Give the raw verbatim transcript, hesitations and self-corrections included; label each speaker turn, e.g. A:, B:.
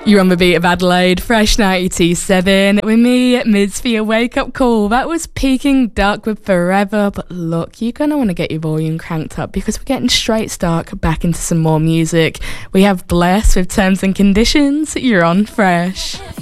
A: You're on the beat of Adelaide, Fresh ninety-two point seven. With me, Mids for your wake-up call. That was Peking Duck with Forever. But look, you're going to want to get your volume cranked up because we're getting straight stuck back into some more music. We have Bless with Terms and Conditions. You're on Fresh.